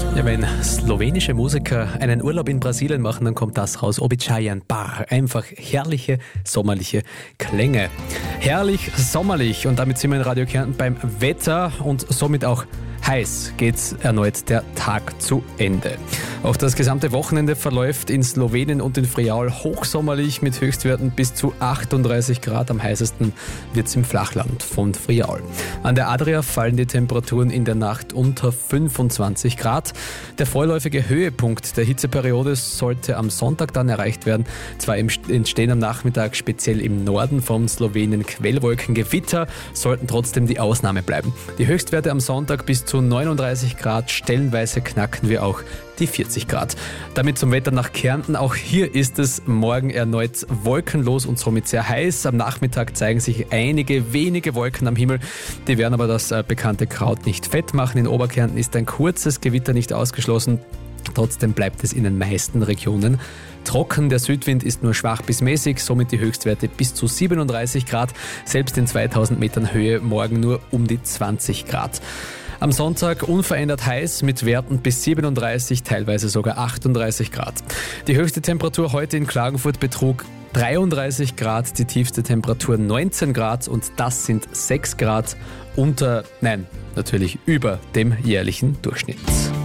Ja, wenn slowenische Musiker einen Urlaub in Brasilien machen, dann kommt das raus. Običajan Bar. Einfach herrliche, sommerliche Klänge. Herrlich, sommerlich. Und damit sind wir in Radio Kärnten beim Wetter und somit auch heiß geht's erneut der Tag zu Ende. Auch das gesamte Wochenende verläuft in Slowenien und in Friaul hochsommerlich mit Höchstwerten bis zu 38 Grad. Am heißesten wird's im Flachland von Friaul. An der Adria fallen die Temperaturen in der Nacht unter 25 Grad. Der vorläufige Höhepunkt der Hitzeperiode sollte am Sonntag dann erreicht werden. Zwar entstehen am Nachmittag speziell im Norden von Slowenien Quellwolken, Gewitter sollten trotzdem die Ausnahme bleiben. Die Höchstwerte am Sonntag bis zu 39 Grad, stellenweise knacken wir auch die 40 Grad. Damit zum Wetter nach Kärnten. Auch hier ist es morgen erneut wolkenlos und somit sehr heiß. Am Nachmittag zeigen sich einige wenige Wolken am Himmel. Die werden aber das bekannte Kraut nicht fett machen. In Oberkärnten ist ein kurzes Gewitter nicht ausgeschlossen. Trotzdem bleibt es in den meisten Regionen trocken. Der Südwind ist nur schwach bis mäßig, somit die Höchstwerte bis zu 37 Grad. Selbst in 2000 Metern Höhe morgen nur um die 20 Grad. Am Sonntag unverändert heiß mit Werten bis 37, teilweise sogar 38 Grad. Die höchste Temperatur heute in Klagenfurt betrug 33 Grad, die tiefste Temperatur 19 Grad und das sind 6 Grad über dem jährlichen Durchschnitt.